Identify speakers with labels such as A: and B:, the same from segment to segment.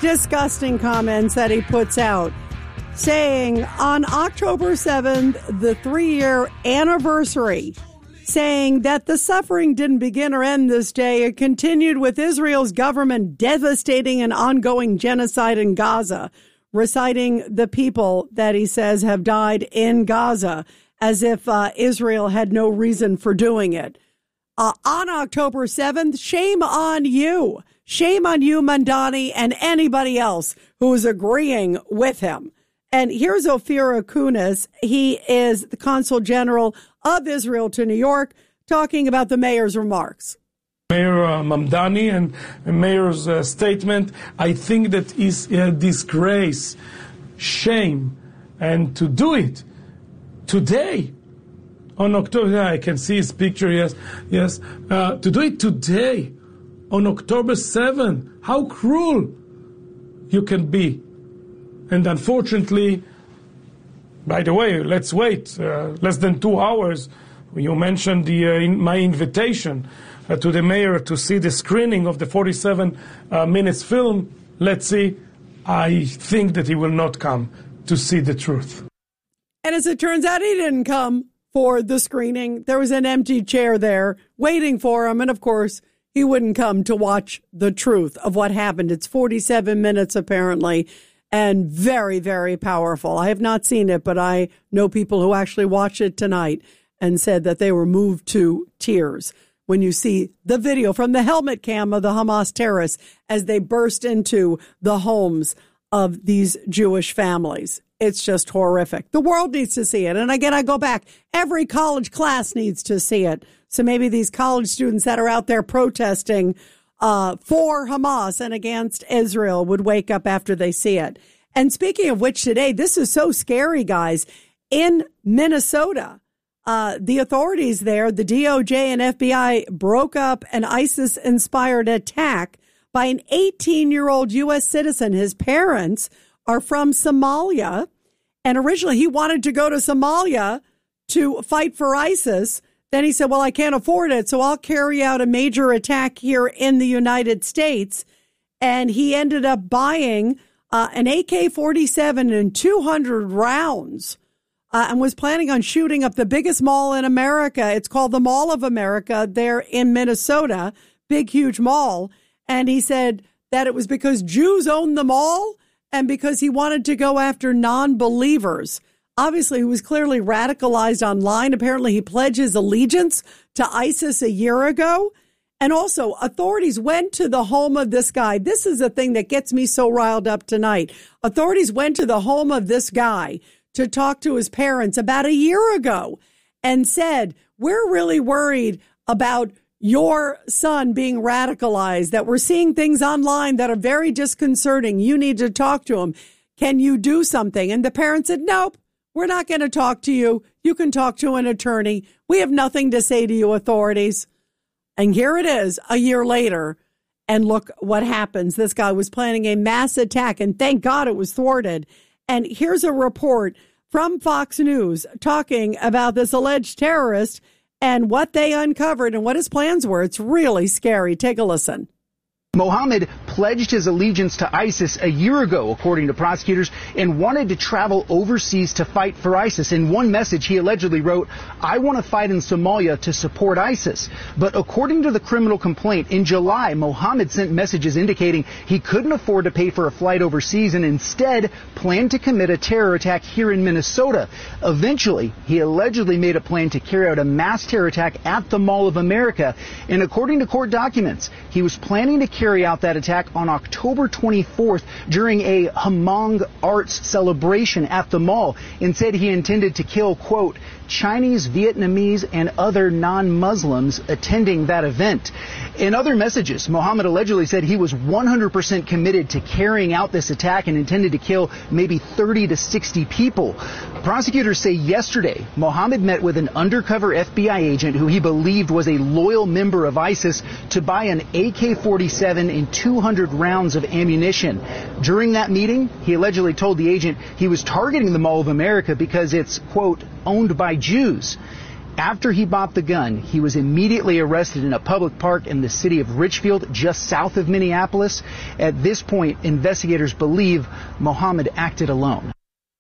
A: disgusting comments that he puts out, saying on October 7th, the 3-year anniversary, saying that the suffering didn't begin or end this day. It continued with Israel's government devastating and ongoing genocide in Gaza, reciting the people that he says have died in Gaza as if Israel had no reason for doing it. On October 7th, shame on you. Shame on you, Mamdani, and anybody else who is agreeing with him. And here's Ophir Akunis. He is the Consul General of Israel to New York, talking about the mayor's remarks.
B: Mayor Mamdani and mayor's statement, I think that is a disgrace, shame, and to do it today, on October, I can see his picture, yes, to do it today, on October 7th, how cruel you can be. And unfortunately, by the way, let's wait less than 2 hours. You mentioned my invitation to the mayor to see the screening of the 47 minutes film. Let's see. I think that he will not come to see the truth.
A: And as it turns out, he didn't come for the screening. There was an empty chair there waiting for him. And of course, he wouldn't come to watch the truth of what happened. It's 47 minutes, apparently, and very, very powerful. I have not seen it, but I know people who actually watched it tonight and said that they were moved to tears when you see the video from the helmet cam of the Hamas terrorists as they burst into the homes of these Jewish families. It's just horrific. The world needs to see it. And again, I go back. Every college class needs to see it. So maybe these college students that are out there protesting for Hamas and against Israel would wake up after they see it. And speaking of which today, this is so scary, guys. In Minnesota, the authorities there, the DOJ and FBI, broke up an ISIS-inspired attack by an 18-year-old U.S. citizen. His parents are from Somalia, and originally he wanted to go to Somalia to fight for ISIS. Then he said, well, I can't afford it, so I'll carry out a major attack here in the United States. And he ended up buying an AK-47 and 200 rounds and was planning on shooting up the biggest mall in America. It's called the Mall of America there in Minnesota, big, huge mall. And he said that it was because Jews owned the mall and because he wanted to go after non-believers. Obviously, he was clearly radicalized online. Apparently, he pledged his allegiance to ISIS a year ago. And also, authorities went to the home of this guy. This is the thing that gets me so riled up tonight. Authorities went to the home of this guy to talk to his parents about a year ago and said, we're really worried about your son being radicalized, that we're seeing things online that are very disconcerting. You need to talk to him. Can you do something? And the parents said, nope, we're not going to talk to you. You can talk to an attorney. We have nothing to say to you, authorities. And here it is a year later. And look what happens. This guy was planning a mass attack, and thank God it was thwarted. And here's a report from Fox News talking about this alleged terrorist and what they uncovered and what his plans were. It's really scary. Take a listen.
C: Mohammed pledged his allegiance to ISIS a year ago, according to prosecutors, and wanted to travel overseas to fight for ISIS. In one message, he allegedly wrote, I want to fight in Somalia to support ISIS. But according to the criminal complaint, in July, Mohammed sent messages indicating he couldn't afford to pay for a flight overseas and instead planned to commit a terror attack here in Minnesota. Eventually, he allegedly made a plan to carry out a mass terror attack at the Mall of America. And according to court documents, he was planning to carry out that attack on October 24th during a Hmong arts celebration at the mall, and said he intended to kill, quote, Chinese, Vietnamese, and other non-Muslims attending that event. In other messages, Mohammed allegedly said he was 100% committed to carrying out this attack and intended to kill maybe 30 to 60 people. Prosecutors say yesterday, Mohammed met with an undercover FBI agent who he believed was a loyal member of ISIS to buy an AK-47 and 200 rounds of ammunition. During that meeting, he allegedly told the agent he was targeting the Mall of America because it's, quote, owned by Jews. After he bought the gun, he was immediately arrested in a public park in the city of Richfield, just south of Minneapolis. At this point, investigators believe Mohammed acted alone.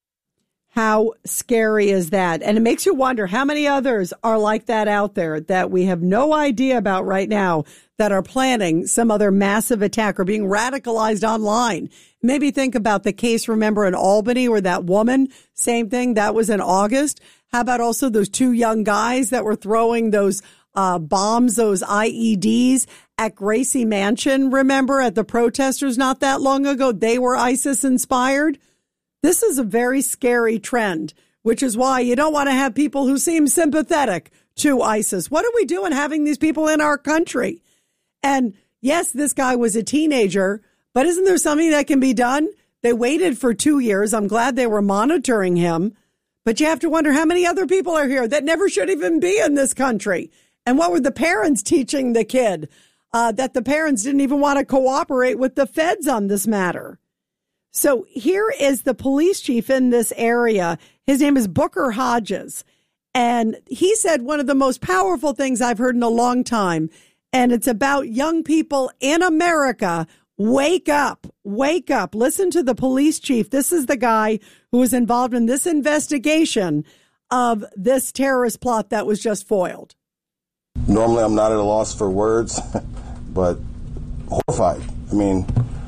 A: How scary is that? And it makes you wonder how many others are like that out there that we have no idea about right now that are planning some other massive attack or being radicalized online. Maybe think about the case, remember, in Albany where that woman, same thing, that was in August. How about also those two young guys that were throwing those bombs, those IEDs at Gracie Mansion, remember, at the protesters not that long ago? They were ISIS inspired. This is a very scary trend, which is why you don't want to have people who seem sympathetic to ISIS. What are we doing having these people in our country? And yes, this guy was a teenager, but isn't there something that can be done? They waited for 2 years. I'm glad they were monitoring him. But you have to wonder how many other people are here that never should even be in this country. And what were the parents teaching the kid? That the parents didn't even want to cooperate with the feds on this matter. So here is the police chief in this area. His name is Booker Hodges. And he said one of the most powerful things I've heard in a long time. And it's about young people in America. Wake up, wake up. Listen to the police chief. This is the guy who was involved in this investigation of this terrorist plot that was just foiled.
D: Normally, I'm not at a loss for words, but horrified. I mean,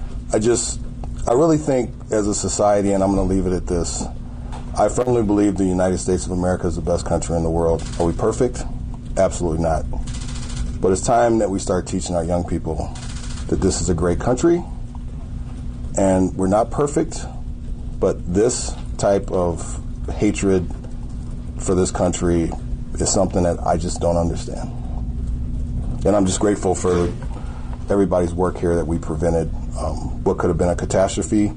D: I really think as a society, and I'm going to leave it at this, I firmly believe the United States of America is the best country in the world. Are we perfect? Absolutely not. But it's time that we start teaching our young people that this is a great country, and we're not perfect, but this type of hatred for this country is something that I just don't understand. And I'm just grateful for everybody's work here that we prevented what could have been a catastrophe.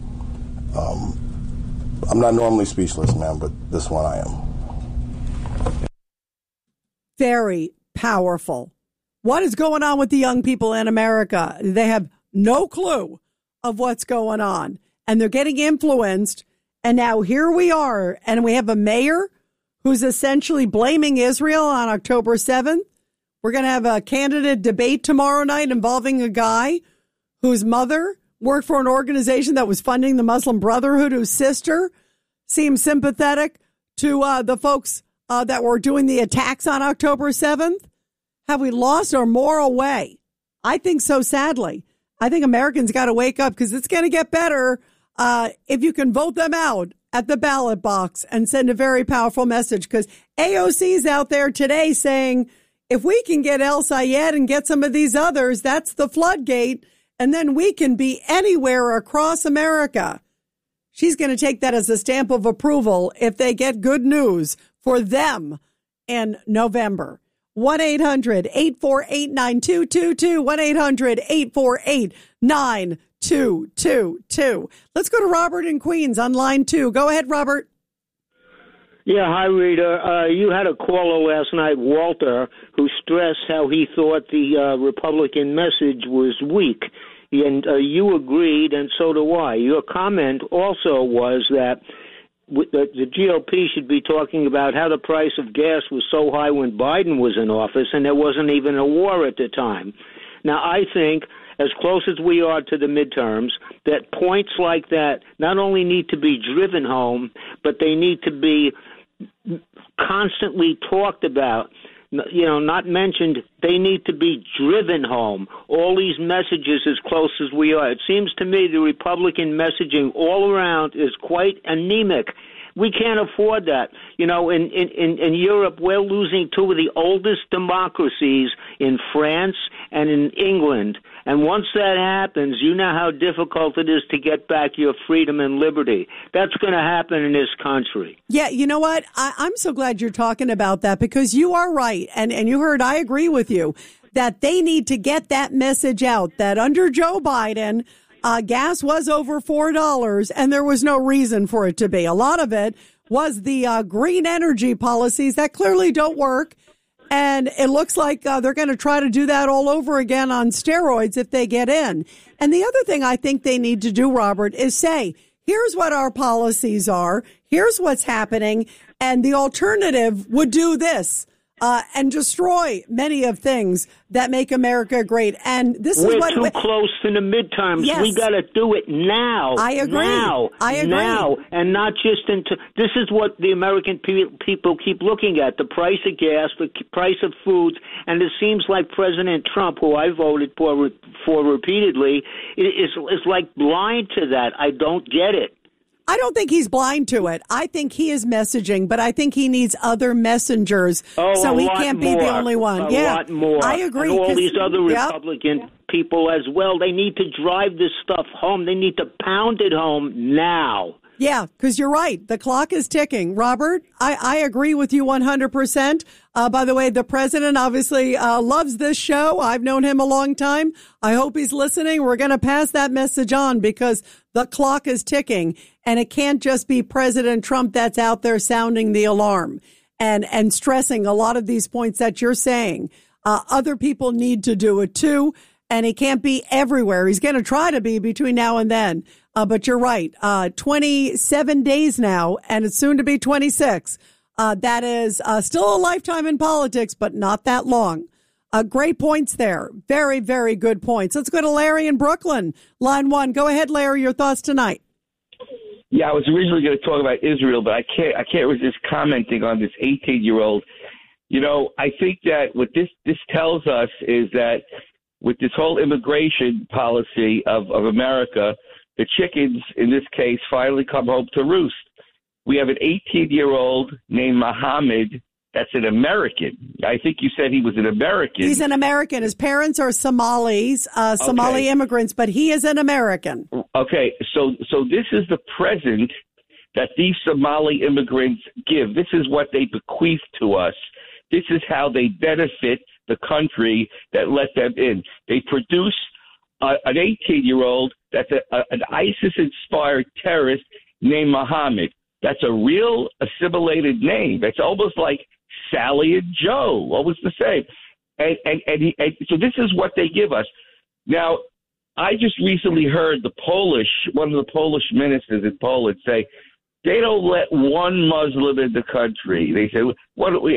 D: I'm not normally speechless, man, but this one I am.
A: Very powerful. What is going on with the young people in America? They have no clue of what's going on, and they're getting influenced. And now here we are, and we have a mayor who's essentially blaming Israel on October 7th. We're going to have a candidate debate tomorrow night involving a guy whose mother worked for an organization that was funding the Muslim Brotherhood, whose sister seems sympathetic to the folks that were doing the attacks on October 7th. Have we lost our moral way? I think so, sadly. I think Americans got to wake up, because it's going to get better if you can vote them out at the ballot box and send a very powerful message, because AOC's out there today saying, if we can get El Sayed and get some of these others, that's the floodgate, and then we can be anywhere across America. She's going to take that as a stamp of approval if they get good news for them in November. 1-800-848-9222, 1-800-848-9222. Let's go to Robert in Queens on line 2. Go ahead, Robert.
E: Yeah, hi, Rita. You had a caller last night, Walter, who stressed how he thought the Republican message was weak. And you agreed, and so do I. Your comment also was that the GOP should be talking about how the price of gas was so high when Biden was in office, and there wasn't even a war at the time. Now, I think, as close as we are to the midterms, that points like that not only need to be driven home, but they need to be constantly talked about, not mentioned. They need to be driven home. All these messages as close as we are. It seems to me the Republican messaging all around is quite anemic. We can't afford that. In Europe, we're losing two of the oldest democracies in France and in England. And once that happens, you know how difficult it is to get back your freedom and liberty. That's going to happen in this country. Yeah, you know what? I'm so glad you're talking about that, because you are right. And you heard, I agree with you, that they need to get that message out, that under Joe Biden, gas was over $4 and there was no reason for it to be. A lot of it was the green energy policies that clearly don't work. And it looks like they're going to try to do that all over again on steroids if they get in. And the other thing I think they need to do, Robert, is say, here's what our policies are. Here's what's happening. And the alternative would do this.
A: and destroy many of things that make America great. And this is what
E: we're too close to the midterms.
A: Yes.
E: We got to do it now.
A: I agree. I agree.
E: Now, and not just into. This is what the American people keep looking at: the price of gas, the price of foods, and it seems like President Trump, who I voted for repeatedly, is like blind to that. I don't get it.
A: I don't think he's blind to it. I think he is messaging, but I think he needs other messengers, so he can't be the only one.
E: A lot more.
A: I agree.
E: And all these other Republican people as well, they need to drive this stuff home. They need to pound it home now.
A: Yeah, because you're right. The clock is ticking. Robert, I agree with you 100%. By the way, the president obviously loves this show. I've known him a long time. I hope he's listening. We're going to pass that message on because the clock is ticking, and it can't just be President Trump that's out there sounding the alarm and stressing a lot of these points that you're saying. Other people need to do it too, and he can't be everywhere. He's going to try to be between now and then. But you're right. 27 days now, and it's soon to be 26. That is still a lifetime in politics, but not that long. Great points there. Very, very good points. Let's go to Larry in Brooklyn. Line 1. Go ahead, Larry. Your thoughts tonight.
F: Yeah, I was originally going to talk about Israel, but I can't resist commenting on this 18-year-old. You know, I think that what this tells us is that with this whole immigration policy of America, the chickens, in this case, finally come home to roost. We have an 18-year-old named Mohammed that's an American. I think you said he was an American.
A: He's an American. His parents are Somalis, Somali immigrants, but he is an American.
F: Okay, so this is the present that these Somali immigrants give. This is what they bequeath to us. This is how they benefit the country that let them in. They produce an 18-year-old that's an ISIS-inspired terrorist named Mohammed. That's a real assimilated name. It's almost like Sally and Joe, almost the same. And so this is what they give us. Now, I just recently heard one of the Polish ministers in Poland say they don't let one Muslim in the country. They said, what are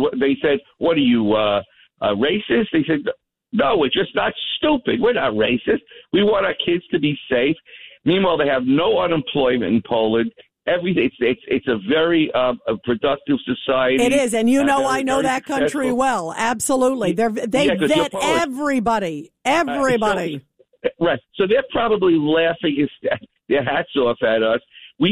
F: you, racist? They said, no, we're just not stupid. We're not racist. We want our kids to be safe. Meanwhile, they have no unemployment in Poland. Everything. It's a very productive society.
A: It is, and I know that country well. Absolutely, they vet everybody.
F: Right. So they're probably laughing their hats off at us. We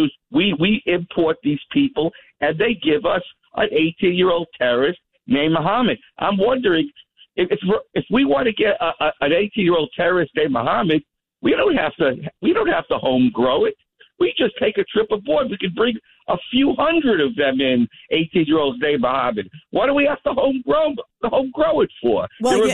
F: import these people, and they give us an 18-year-old terrorist named Mohammed. I'm wondering if we want to get an 18-year-old terrorist named Mohammed, we don't have to home grow it. We just take a trip aboard. We could bring a few hundred of them in, 18-year-olds named Mohammed. Why do we have to home grow it for?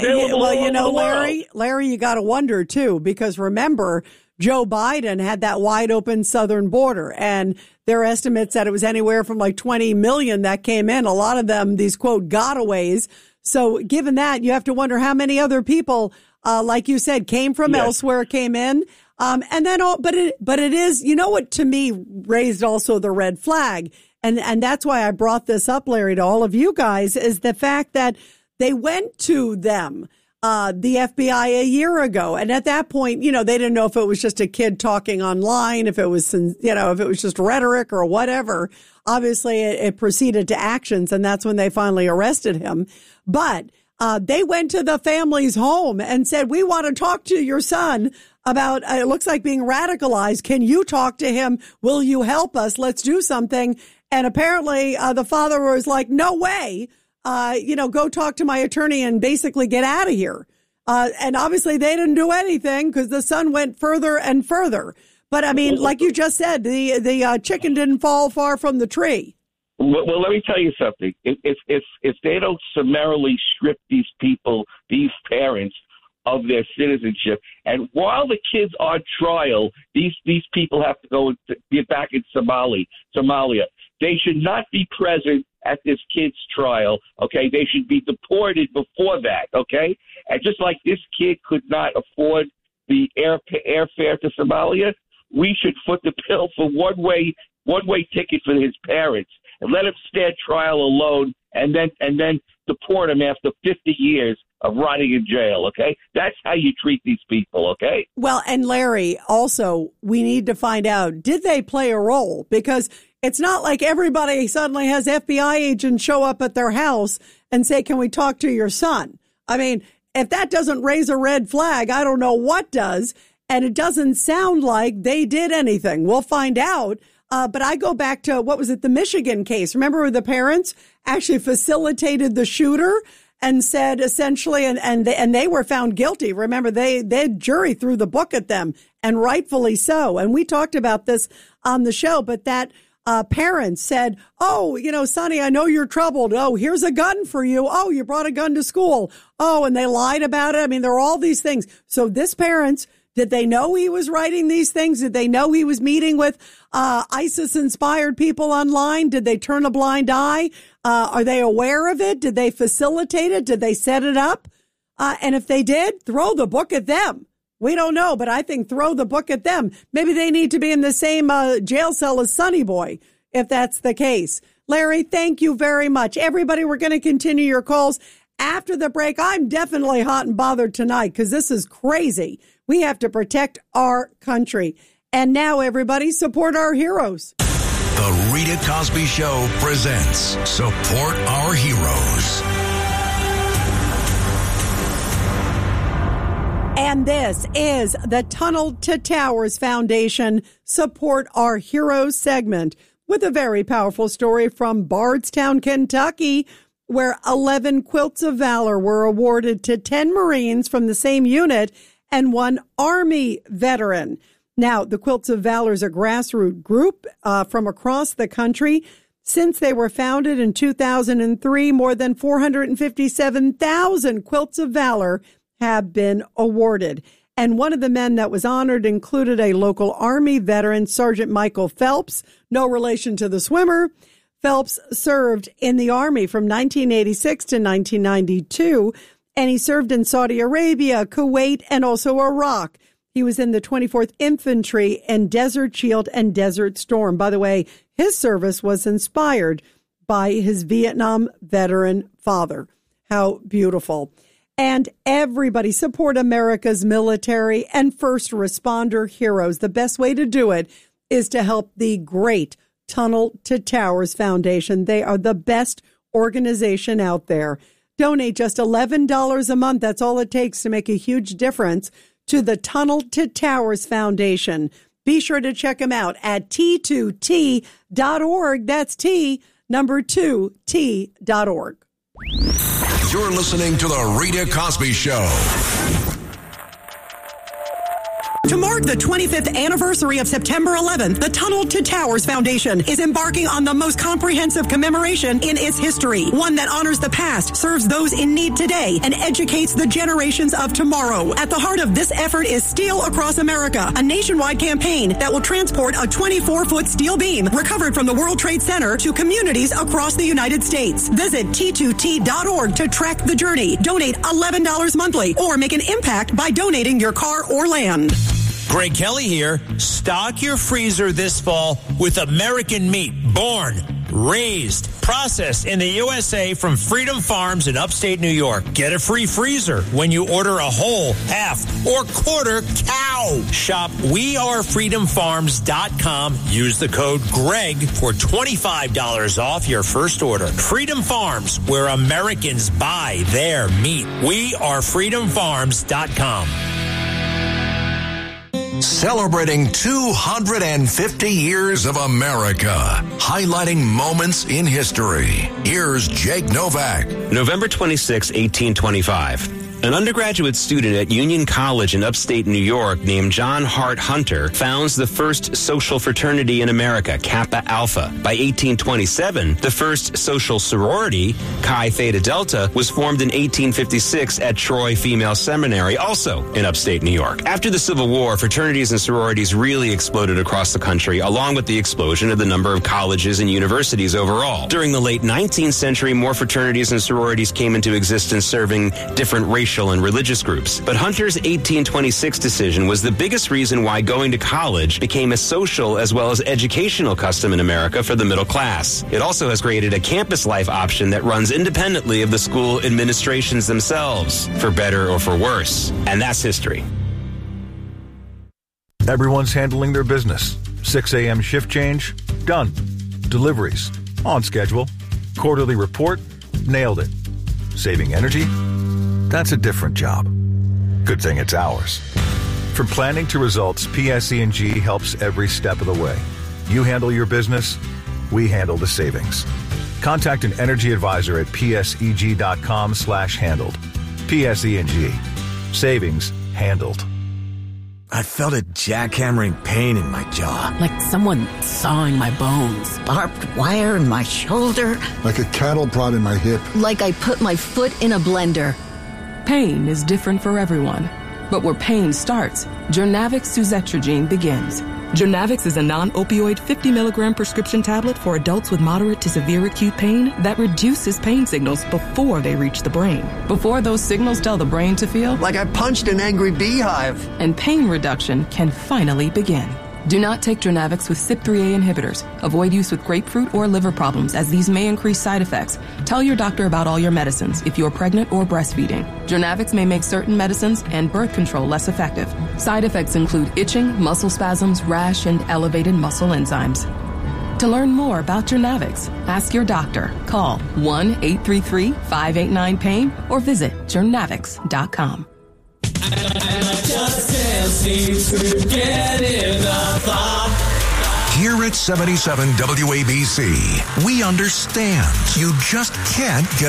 A: Larry, you got to wonder, too, because remember, Joe Biden had that wide open southern border, and their estimates that it was anywhere from like 20 million that came in. A lot of them, these, quote, gotaways. So given that, you have to wonder how many other people, like you said, came from elsewhere, came in. And then, but it is, what to me raised also the red flag. And that's why I brought this up, Larry, to all of you guys, is the fact that they went to them, the FBI a year ago. And at that point, they didn't know if it was just a kid talking online, if it was, if it was just rhetoric or whatever. Obviously, it proceeded to actions, and that's when they finally arrested him. But they went to the family's home and said, we want to talk to your son about, it looks like being radicalized. Can you talk to him? Will you help us? Let's do something. And apparently the father was like, no way, go talk to my attorney and basically get out of here. And obviously they didn't do anything because the son went further and further. But I mean, like you just said, the chicken didn't fall far from the tree.
F: Well, let me tell you something. If they don't summarily strip these people, these parents, of their citizenship, and while the kids are on trial, these people have to go get back in Somalia. They should not be present at this kid's trial. Okay, they should be deported before that. Okay, and just like this kid could not afford the airfare to Somalia, we should foot the bill for one way ticket for his parents and let him stand trial alone and then deport them after 50 years of rotting in jail, okay? That's how you treat these people, okay?
A: Well, and Larry, also, we need to find out, did they play a role? Because it's not like everybody suddenly has FBI agents show up at their house and say, can we talk to your son? I mean, if that doesn't raise a red flag, I don't know what does. And it doesn't sound like they did anything. We'll find out. But I go back to, what was it, the Michigan case. Remember where the parents actually facilitated the shooter and said essentially, and they were found guilty. Remember, the jury threw the book at them, and rightfully so. And we talked about this on the show, but that parents said, oh, Sonny, I know you're troubled. Oh, here's a gun for you. Oh, you brought a gun to school. Oh, and they lied about it. I mean, there are all these things. So this parents, did they know he was writing these things? Did they know he was meeting with ISIS-inspired people online? Did they turn a blind eye? Are they aware of it? Did they facilitate it? Did they set it up? And if they did, throw the book at them. We don't know, but I think throw the book at them. Maybe they need to be in the same jail cell as Sonny Boy, if that's the case. Larry, thank you very much. Everybody, we're going to continue your calls after the break. I'm definitely hot and bothered tonight because this is crazy. We have to protect our country. And now, everybody, support our heroes.
G: The Rita Cosby Show presents Support Our Heroes.
A: And this is the Tunnel to Towers Foundation Support Our Heroes segment with a very powerful story from Bardstown, Kentucky, where 11 Quilts of Valor were awarded to 10 Marines from the same unit and 1 Army veteran. Now, the Quilts of Valor is a grassroots group from across the country. Since they were founded in 2003, more than 457,000 Quilts of Valor have been awarded. And one of the men that was honored included a local Army veteran, Sergeant Michael Phelps, no relation to the swimmer. Phelps served in the Army from 1986 to 1992, and he served in Saudi Arabia, Kuwait, and also Iraq. He was in the 24th Infantry and Desert Shield and Desert Storm. By the way, his service was inspired by his Vietnam veteran father. How beautiful. And everybody support America's military and first responder heroes. The best way to do it is to help the great Tunnel to Towers Foundation. They are the best organization out there. Donate just $11 a month. That's all it takes to make a huge difference to the Tunnel to Towers Foundation. Be sure to check them out at T2T.org. That's T2T.org.
G: You're listening to The Rita Cosby Show.
H: To mark the 25th anniversary of September 11th, the Tunnel to Towers Foundation is embarking on the most comprehensive commemoration in its history. One that honors the past, serves those in need today, and educates the generations of tomorrow. At the heart of this effort is Steel Across America, a nationwide campaign that will transport a 24-foot steel beam recovered from the World Trade Center to communities across the United States. Visit T2T.org to track the journey. Donate $11 monthly or make an impact by donating your car or land.
I: Greg Kelly here. Stock your freezer this fall with American meat, born, raised, processed in the USA from Freedom Farms in upstate New York. Get a free freezer when you order a whole, half, or quarter cow. Shop wearefreedomfarms.com. Use the code GREG for $25 off your first order. Freedom Farms, where Americans buy their meat. wearefreedomfarms.com.
G: Celebrating 250 years of America, highlighting moments in history. Here's Jake Novak.
J: November 26, 1825. An undergraduate student at Union College in upstate New York named John Hart Hunter founds the first social fraternity in America, Kappa Alpha. By 1827, the first social sorority, Chi Theta Delta, was formed in 1856 at Troy Female Seminary, also in upstate New York. After the Civil War, fraternities and sororities really exploded across the country, along with the explosion of the number of colleges and universities overall. During the late 19th century, more fraternities and sororities came into existence, serving different racial racial and religious groups. But Hunter's 1826 decision was the biggest reason why going to college became a social as well as educational custom in America for the middle class. It also has created a campus life option that runs independently of the school administrations themselves, for better or for worse. And that's history.
K: Everyone's handling their business. 6 a.m. shift change? Done. Deliveries? On schedule. Quarterly report? Nailed it. Saving energy? That's a different job. Good thing it's ours. From planning to results, PSE&G helps every step of the way. You handle your business, we handle the savings. Contact an energy advisor at pseg.com/handled. PSE&G. Savings handled.
L: I felt a jackhammering pain in my jaw.
M: Like someone sawing my bones.
N: Barbed wire in my shoulder.
O: Like a cattle prod in my hip.
P: Like I put my foot in a blender.
Q: Pain is different for everyone. But where pain starts, Journavx suzetrigine begins. Journavx is a non-opioid 50 milligram prescription tablet for adults with moderate to severe acute pain that reduces pain signals before they reach the brain. Before those signals tell the brain to feel
L: like I punched an angry beehive.
Q: And pain reduction can finally begin. Do not take Journavx with CYP3A inhibitors. Avoid use with grapefruit or liver problems, as these may increase side effects. Tell your doctor about all your medicines if you are pregnant or breastfeeding. Journavx may make certain medicines and birth control less effective. Side effects include itching, muscle spasms, rash, and elevated muscle enzymes. To learn more about Journavx, ask your doctor. Call 1-833-589-PAIN or visit journavx.com.
R: Just can't seem to get enough of.
G: Here at 77 WABC, we understand you just can't get